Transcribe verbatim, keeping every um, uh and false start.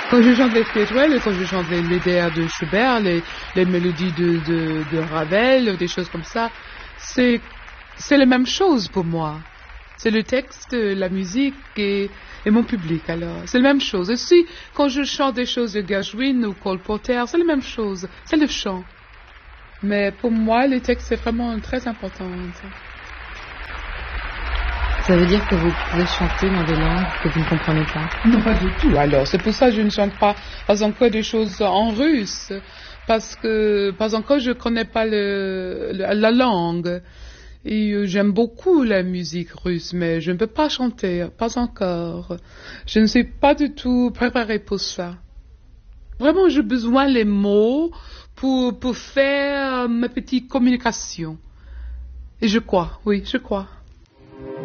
Quand je chante les spirituels, quand je chante les, les airs de Schubert, les, les mélodies de, de, de Ravel, des choses comme ça, c'est, c'est la même chose pour moi. C'est le texte, la musique et, et mon public, alors. C'est la même chose. Aussi, quand je chante des choses de Gershwin ou Cole Porter, c'est la même chose. C'est le chant. Mais pour moi, le texte, c'est vraiment très important. Ça veut dire que vous pouvez chanter dans des langues que vous ne comprenez pas? Non, pas du tout. Alors, c'est pour ça que je ne chante pas, pas encore des choses en russe. Parce que, pas encore, je ne connais pas le, la, la langue. Et euh, j'aime beaucoup la musique russe, mais je ne peux pas chanter, pas encore. Je ne suis pas du tout préparée pour ça. Vraiment, j'ai besoin des mots pour, pour faire ma petite communication. Et je crois, oui, je crois.